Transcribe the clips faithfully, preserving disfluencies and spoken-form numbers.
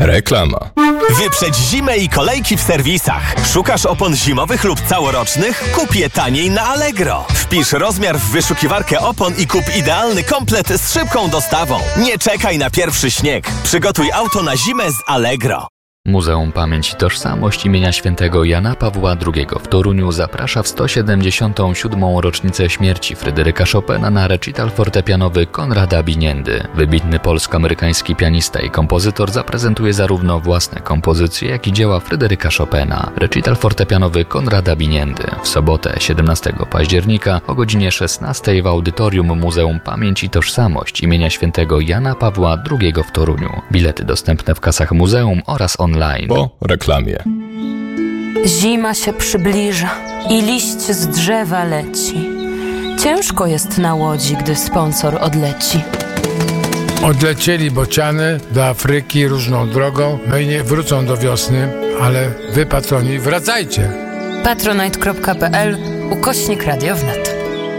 Reklama. Wyprzedź zimę i kolejki w serwisach. Szukasz opon zimowych lub całorocznych? Kup je taniej na Allegro. Wpisz rozmiar w wyszukiwarkę opon i kup idealny komplet z szybką dostawą. Nie czekaj na pierwszy śnieg. Przygotuj auto na zimę z Allegro. Muzeum Pamięć i Tożsamość imienia świętego Jana Pawła drugiego w Toruniu zaprasza w sto siedemdziesiątą siódmą rocznicę śmierci Fryderyka Chopina na recital fortepianowy Konrada Biniendy. Wybitny polsko-amerykański pianista i kompozytor zaprezentuje zarówno własne kompozycje, jak i dzieła Fryderyka Chopina. Recital fortepianowy Konrada Biniendy w sobotę siedemnastego października o godzinie szesnastej w audytorium Muzeum Pamięć i Tożsamość imienia świętego Jana Pawła drugiego w Toruniu. Bilety dostępne w kasach muzeum oraz online. Po reklamie. Zima się przybliża i liść z drzewa leci. Ciężko jest na łodzi, gdy sponsor odleci. Odlecieli bociany do Afryki różną drogą, no i nie wrócą do wiosny, ale wy, patroni, wracajcie. patronite kropka p l ukośnik Radio Wnet.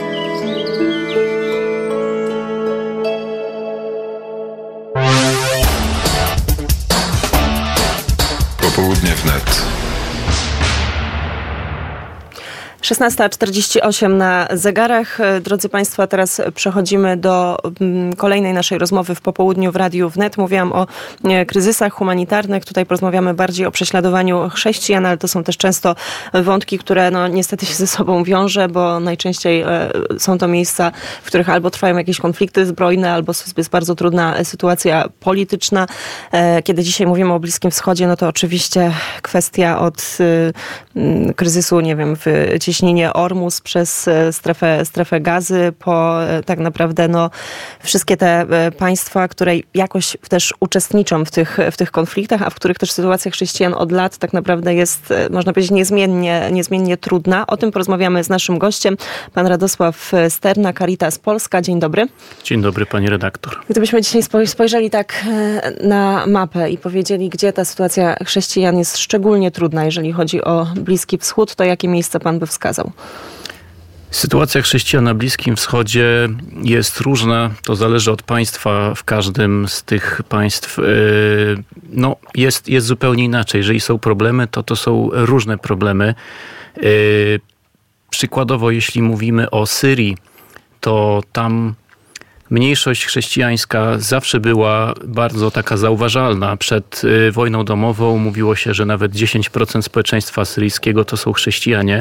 Popołudnie wnet. szesnasta czterdzieści osiem na zegarach. Drodzy Państwo, teraz przechodzimy do kolejnej naszej rozmowy w popołudniu w Radiu Wnet. Mówiłam o kryzysach humanitarnych. Tutaj porozmawiamy bardziej o prześladowaniu chrześcijan, ale to są też często wątki, które no, niestety się ze sobą wiąże, bo najczęściej są to miejsca, w których albo trwają jakieś konflikty zbrojne, albo jest bardzo trudna sytuacja polityczna. Kiedy dzisiaj mówimy o Bliskim Wschodzie, no to oczywiście kwestia od kryzysu, nie wiem, w cieśninie Ormus przez strefę, strefę Gazy po tak naprawdę no, wszystkie te państwa, które jakoś też uczestniczą w tych, w tych konfliktach, a w których też sytuacja chrześcijan od lat tak naprawdę jest, można powiedzieć, niezmiennie, niezmiennie trudna. O tym porozmawiamy z naszym gościem, pan Radosław Sterna, Caritas Polska. Dzień dobry. Dzień dobry, pani redaktor. Gdybyśmy dzisiaj spojrzeli tak na mapę i powiedzieli, gdzie ta sytuacja chrześcijan jest szczególnie trudna, jeżeli chodzi o Bliski Wschód, to jakie miejsce pan by wskazał? Sytuacja chrześcijan na Bliskim Wschodzie jest różna. To zależy od państwa. W każdym z tych państw no, jest, jest zupełnie inaczej. Jeżeli są problemy, to to są różne problemy. Przykładowo, jeśli mówimy o Syrii, to tam mniejszość chrześcijańska zawsze była bardzo taka zauważalna. Przed wojną domową mówiło się, że nawet dziesięć procent społeczeństwa syryjskiego to są chrześcijanie.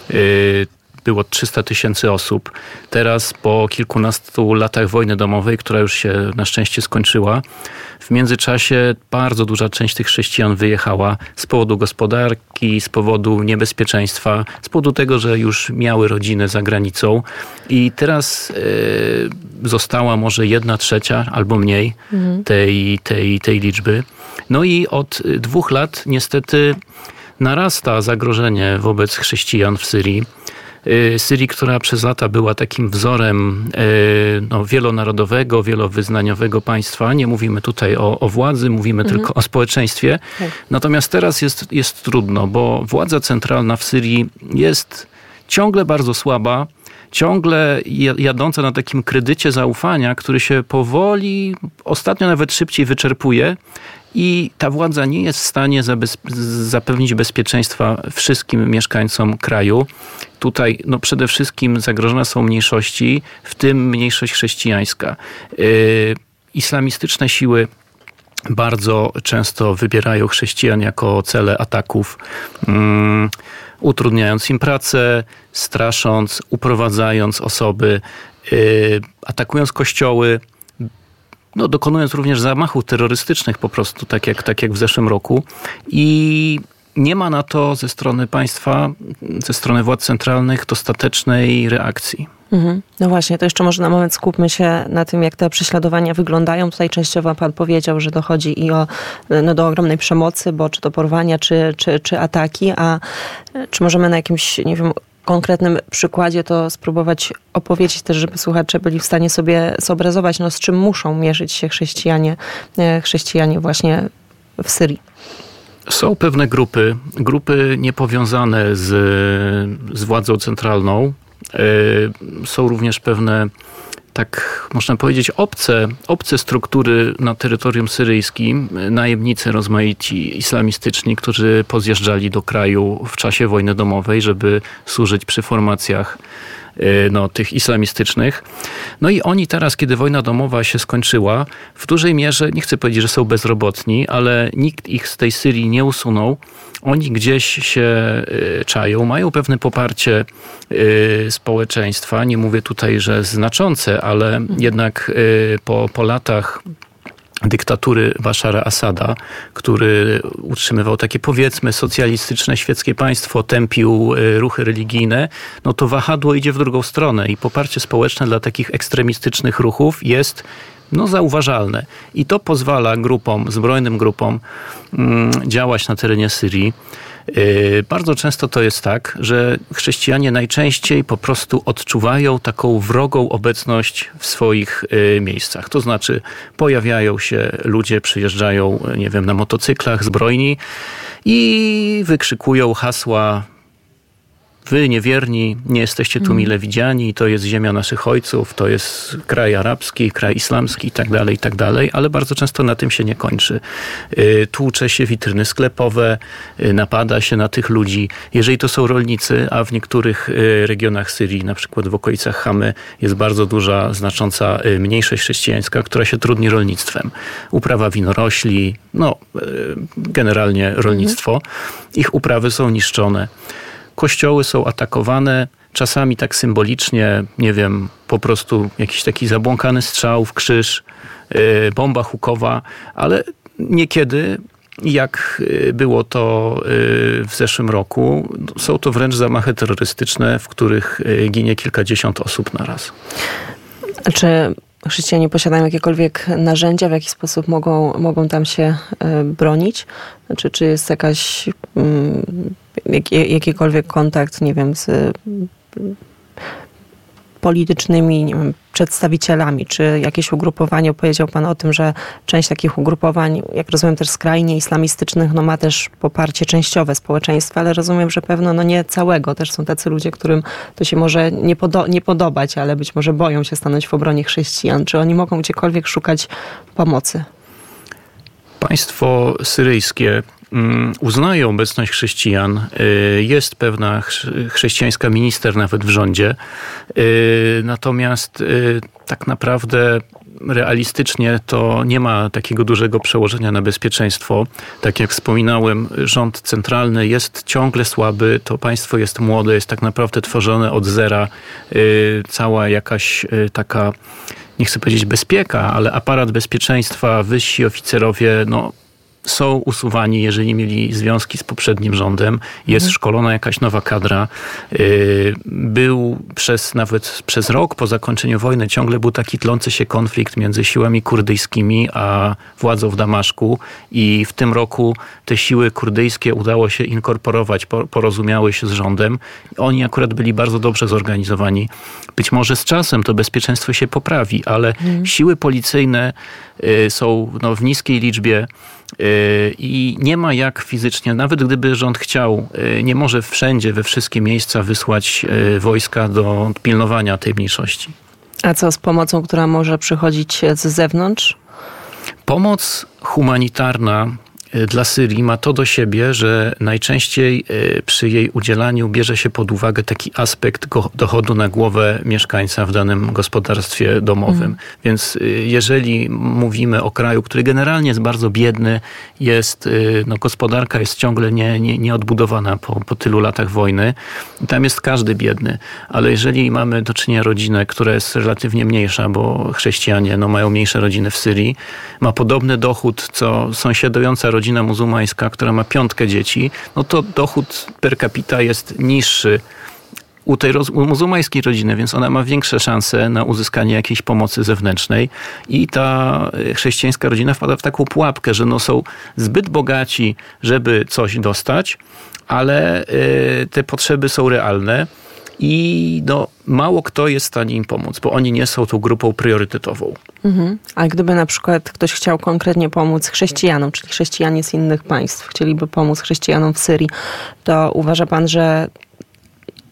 Było trzysta tysięcy osób. Teraz po kilkunastu latach wojny domowej, która już się na szczęście skończyła, w międzyczasie bardzo duża część tych chrześcijan wyjechała z powodu gospodarki, z powodu niebezpieczeństwa, z powodu tego, że już miały rodziny za granicą. I teraz y, została może jedna trzecia albo mniej mhm. tej, tej, tej liczby. No i od dwóch lat niestety narasta zagrożenie wobec chrześcijan w Syrii. Syrii, która przez lata była takim wzorem no, wielonarodowego, wielowyznaniowego państwa. Nie mówimy tutaj o, o władzy, mówimy mhm. tylko o społeczeństwie. Tak. Natomiast teraz jest, jest trudno, bo władza centralna w Syrii jest ciągle bardzo słaba, ciągle jadąca na takim kredycie zaufania, który się powoli, ostatnio nawet szybciej wyczerpuje. I ta władza nie jest w stanie zabez- zapewnić bezpieczeństwa wszystkim mieszkańcom kraju. Tutaj no, przede wszystkim zagrożone są mniejszości, w tym mniejszość chrześcijańska. Yy, islamistyczne siły bardzo często wybierają chrześcijan jako cele ataków, yy, utrudniając im pracę, strasząc, uprowadzając osoby, yy, atakując kościoły. No, dokonując również zamachów terrorystycznych po prostu, tak jak, tak jak w zeszłym roku. I nie ma na to ze strony państwa, ze strony władz centralnych dostatecznej reakcji. Mhm. No właśnie, to jeszcze może na moment skupmy się na tym, jak te prześladowania wyglądają. Tutaj częściowo pan powiedział, że dochodzi i o, no, do ogromnej przemocy, bo czy to porwania, czy, czy, czy ataki, a czy możemy na jakimś, nie wiem, konkretnym przykładzie to spróbować opowiedzieć też, żeby słuchacze byli w stanie sobie zobrazować, no, z czym muszą mierzyć się chrześcijanie, chrześcijanie właśnie w Syrii. Są pewne grupy, grupy niepowiązane z, z władzą centralną. Są również pewne tak można powiedzieć, obce, obce struktury na terytorium syryjskim, najemnicy rozmaici islamistyczni, którzy pozjeżdżali do kraju w czasie wojny domowej, żeby służyć przy formacjach no, tych islamistycznych. No i oni teraz, kiedy wojna domowa się skończyła, w dużej mierze, nie chcę powiedzieć, że są bezrobotni, ale nikt ich z tej Syrii nie usunął. Oni gdzieś się czają, mają pewne poparcie społeczeństwa. Nie mówię tutaj, że znaczące, ale jednak po, po latach dyktatury Bashara Asada, który utrzymywał takie, powiedzmy, socjalistyczne, świeckie państwo, tępił ruchy religijne, no to wahadło idzie w drugą stronę i poparcie społeczne dla takich ekstremistycznych ruchów jest no, zauważalne. I to pozwala grupom, zbrojnym grupom mm, działać na terenie Syrii. Yy, bardzo często to jest tak, że chrześcijanie najczęściej po prostu odczuwają taką wrogą obecność w swoich yy, miejscach. To znaczy pojawiają się ludzie, przyjeżdżają, nie wiem, na motocyklach zbrojni i wykrzykują hasła: wy niewierni, nie jesteście tu mile widziani, to jest ziemia naszych ojców, to jest kraj arabski, kraj islamski i tak dalej, i tak dalej, ale bardzo często na tym się nie kończy. Tłucze się witryny sklepowe, napada się na tych ludzi. Jeżeli to są rolnicy, a w niektórych regionach Syrii, na przykład w okolicach Hamy, jest bardzo duża, znacząca mniejszość chrześcijańska, która się trudni rolnictwem. Uprawa winorośli, no generalnie rolnictwo. Ich uprawy są niszczone. Kościoły są atakowane, czasami tak symbolicznie, nie wiem, po prostu jakiś taki zabłąkany strzał w krzyż, bomba hukowa, ale niekiedy, jak było to w zeszłym roku, są to wręcz zamachy terrorystyczne, w których ginie kilkadziesiąt osób na raz. Czy chrześcijanie posiadają jakiekolwiek narzędzia, w jaki sposób mogą, mogą tam się bronić? Znaczy, czy jest jakaś jak, jakikolwiek kontakt, nie wiem, z politycznymi, nie wiem, przedstawicielami, czy jakieś ugrupowanie? Powiedział pan o tym, że część takich ugrupowań, jak rozumiem też skrajnie islamistycznych, no ma też poparcie częściowe społeczeństwa, ale rozumiem, że pewno no nie całego. Też są tacy ludzie, którym to się może nie, podo- nie podobać, ale być może boją się stanąć w obronie chrześcijan. Czy oni mogą gdziekolwiek szukać pomocy? Państwo syryjskie uznają obecność chrześcijan. Jest pewna chrześcijańska minister nawet w rządzie. Natomiast tak naprawdę realistycznie to nie ma takiego dużego przełożenia na bezpieczeństwo. Tak jak wspominałem, rząd centralny jest ciągle słaby. To państwo jest młode, jest tak naprawdę tworzone od zera. Cała jakaś taka, nie chcę powiedzieć bezpieka, ale aparat bezpieczeństwa, wyżsi oficerowie, no są usuwani, jeżeli mieli związki z poprzednim rządem. Jest mhm. szkolona jakaś nowa kadra. Był przez nawet przez rok po zakończeniu wojny ciągle był taki tlący się konflikt między siłami kurdyjskimi a władzą w Damaszku i w tym roku te siły kurdyjskie udało się inkorporować, porozumiały się z rządem. Oni akurat byli bardzo dobrze zorganizowani. Być może z czasem to bezpieczeństwo się poprawi, ale mhm. siły policyjne są no, w niskiej liczbie i nie ma jak fizycznie, nawet gdyby rząd chciał, nie może wszędzie, we wszystkie miejsca wysłać wojska do pilnowania tej mniejszości. A co z pomocą, która może przychodzić z zewnątrz? Pomoc humanitarna dla Syrii ma to do siebie, że najczęściej przy jej udzielaniu bierze się pod uwagę taki aspekt dochodu na głowę mieszkańca w danym gospodarstwie domowym. Mm. Więc jeżeli mówimy o kraju, który generalnie jest bardzo biedny, jest, no gospodarka jest ciągle nie, nie, nieodbudowana po, po tylu latach wojny. Tam jest każdy biedny. Ale jeżeli mamy do czynienia rodzinę, która jest relatywnie mniejsza, bo chrześcijanie no, mają mniejsze rodziny w Syrii, ma podobny dochód, co sąsiadująca rodzina rodzina muzułmańska, która ma piątkę dzieci, no to dochód per capita jest niższy u tej roz- u muzułmańskiej rodziny, więc ona ma większe szanse na uzyskanie jakiejś pomocy zewnętrznej i ta chrześcijańska rodzina wpada w taką pułapkę, że no są zbyt bogaci, żeby coś dostać, ale y, te potrzeby są realne i no, mało kto jest w stanie im pomóc, bo oni nie są tą grupą priorytetową. Mhm. A gdyby na przykład ktoś chciał konkretnie pomóc chrześcijanom, czyli chrześcijanie z innych państw, chcieliby pomóc chrześcijanom w Syrii, to uważa pan, że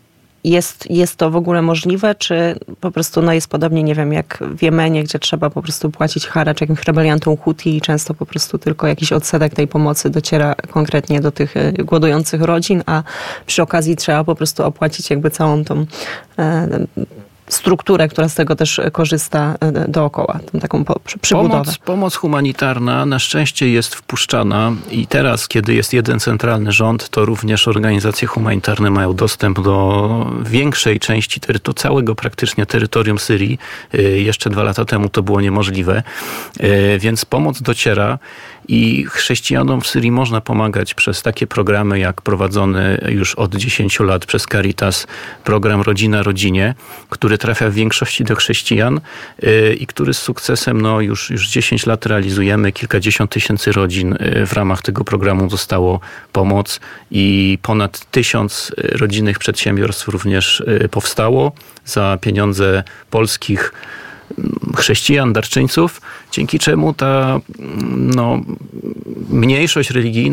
jest, jest to w ogóle możliwe, czy po prostu no jest podobnie, nie wiem, jak w Jemenie, gdzie trzeba po prostu płacić haracz jakimś rebeliantom Huti i często po prostu tylko jakiś odsetek tej pomocy dociera konkretnie do tych głodujących rodzin, a przy okazji trzeba po prostu opłacić jakby całą tą e, strukturę, która z tego też korzysta dookoła, tą taką przybudowę. Pomoc, pomoc humanitarna na szczęście jest wpuszczana i teraz, kiedy jest jeden centralny rząd, to również organizacje humanitarne mają dostęp do większej części terytorium, całego praktycznie terytorium Syrii. Jeszcze dwa lata temu to było niemożliwe, więc pomoc dociera i chrześcijanom w Syrii można pomagać przez takie programy, jak prowadzony już od dziesięciu lat przez Caritas program Rodzina Rodzinie, który trafia w większości do chrześcijan i który z sukcesem no, już, już dziesięć lat realizujemy. Kilkadziesiąt tysięcy rodzin w ramach tego programu dostało pomoc i ponad tysiąc rodzinnych przedsiębiorstw również powstało za pieniądze polskich chrześcijan, darczyńców, dzięki czemu ta no, mniejszość religijna